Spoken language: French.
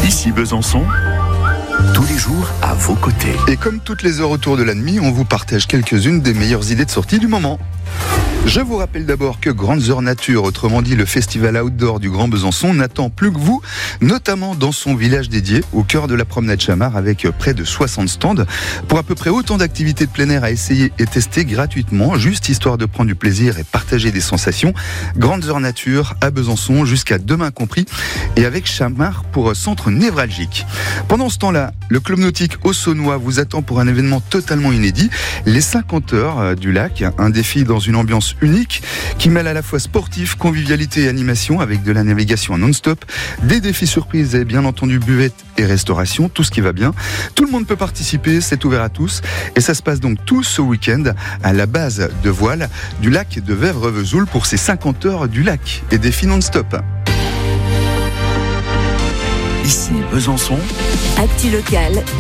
Ici Besançon, tous les jours à vos côtés. Et comme toutes les heures autour de la nuit, on vous partage quelques-unes des meilleures idées de sortie du moment. Je vous rappelle d'abord que Grandes Heures Nature, autrement dit le festival outdoor du Grand Besançon, n'attend plus que vous, notamment dans son village dédié, au cœur de la promenade Chamard, avec près de 60 stands, pour à peu près autant d'activités de plein air à essayer et tester gratuitement, juste histoire de prendre du plaisir et partager des sensations. Grandes Heures Nature à Besançon, jusqu'à demain compris, et avec Chamard pour centre névralgique. Pendant ce temps-là, le club nautique Auxonnois vous attend pour un événement totalement inédit, les 50 heures du lac, un défi dans une ambiance unique qui mêle à la fois sportif, convivialité et animation avec de la navigation non-stop, des défis surprises et bien entendu buvette et restauration, tout ce qui va bien. Tout le monde peut participer, c'est ouvert à tous et ça se passe donc tout ce week-end à la base de voile du lac de Vèvres-Vesoul pour ces 50 heures du lac et défis non-stop. Ici Besançon, Actu locale.